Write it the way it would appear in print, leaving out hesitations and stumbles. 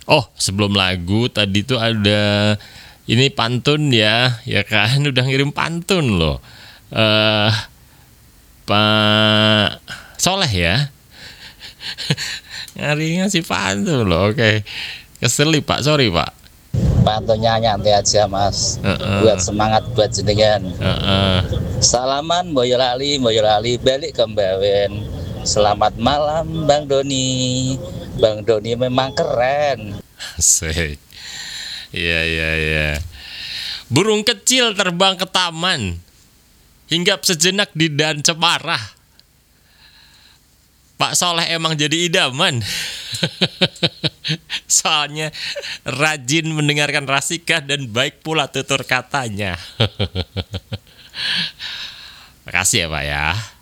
Oh, sebelum lagu tadi tuh ada ini pantun ya, ya kan? Udah ngirim pantun loh. Eh Pak Soleh ya. Nyari ngasih pantun loh. Oke. Keseli Pak, sorry Pak. Pantunnya nyantai aja mas, buat semangat buat jenengan. Salaman Boyolali balik ke Mbawen. Selamat malam Bang Doni. Bang Doni memang keren. Asik. Iya, iya, iya. Burung kecil terbang ke taman, hinggap sejenak di dan cemara. Pak Soleh emang jadi idaman. Soalnya rajin mendengarkan rasikah dan baik pula tutur katanya. Makasih ya Pak ya.